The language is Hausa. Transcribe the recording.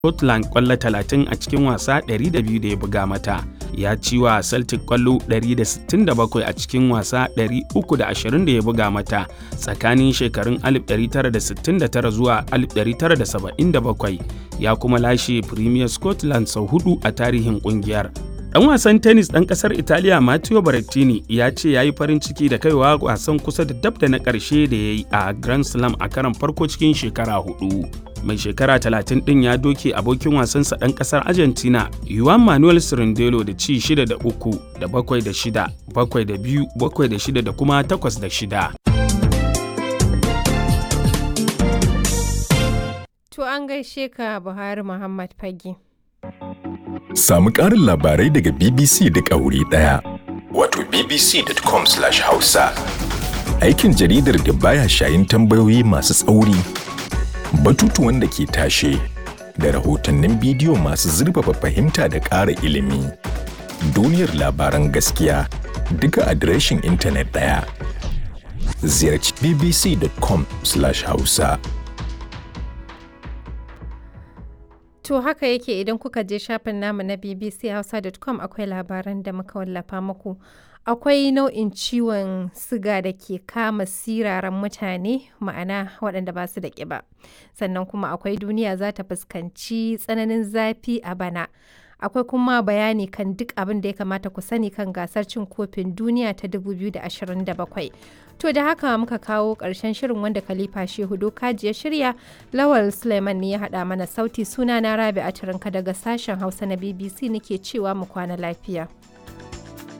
Scotland ƙwallo 30 a cikin wasa 102 da ya buga mata. Ya ci wa Celtic ƙwallo 167 a cikin wasa 320 da ya buga mata tsakanin shekarun 1969 zuwa 1977. Ya kuma lashe Premier Scotland sau 4 a tarihin ƙungiyar. Ɗan wasan tennis ɗan ƙasar Italiya Matteo Berrettini ya ce ya yi farin ciki da kaiwa wasan kusa da dab da na ƙarshe da ya yi a Grand Slam a karon farko cikin shekara 4. Mai shekara 30 ɗin ya doke abokin wasansa ɗan ƙasar Argentina Juan Manuel Cirindelo da ci 6 da 3 da 7 da 6, 7 da 2, 7 da 6 da kuma 8 da 6. To an gaishe ka Buhari Muhammad Fage. Samu ƙarin labarai daga BBC duk a wuri ɗaya. Wato bbc.com/hausa. Aikin jaridar da baya shayin tambayoyi masu tsauri, batutuwan da ke tashe, da rahotannin bidiyo masu zurfafa fahimta da ƙara ilimi. Duniyar labaran gaskiya duka adireshin intanet ɗaya. Ziyarci bbc.com/hausa. To haka yake idan kuka je shafin namu na bbchausa.com akwai labaran da muka wallafa muku. Akwai nau'in ciwon siga da ke kama siraran mutane ma'ana waɗanda ba su da ƙiba. Sannan kuma akwai duniya za ta fuskanci tsananin zafi a bana. Akwai kuma bayani kan duk abin da ya kamata ku sani kan gasar cin kofin duniya ta 2027. To da haka muka kawo ƙarshen shirin wanda Khalifa Shehu Dokaji ya shirya, Lawal Suleiman ne ya haɗa mana sauti, suna na Rabi'a Turinka daga sashen Hausa na BBC nake cewa mu kwana lafiya.